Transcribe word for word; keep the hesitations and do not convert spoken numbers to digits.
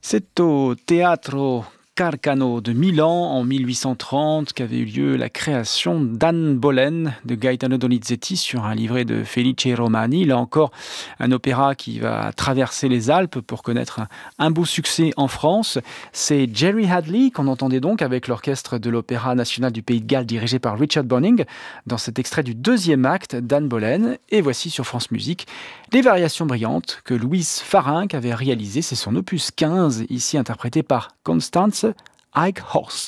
C'est au Teatro Carcano de Milan en mille huit cent trente qu'avait eu lieu la création d'Anne Boleyn de Gaetano Donizetti sur un livret de Felice Romani. Là encore, un opéra qui va traverser les Alpes pour connaître un, un beau succès en France. C'est Jerry Hadley qu'on entendait donc avec l'orchestre de l'Opéra national du Pays de Galles dirigé par Richard Bonning dans cet extrait du deuxième acte d'Anne Boleyn. Et voici sur France Musique les variations brillantes que Louise Farinck avait réalisées. C'est son opus quinze, ici interprété par Constance Eichhorst.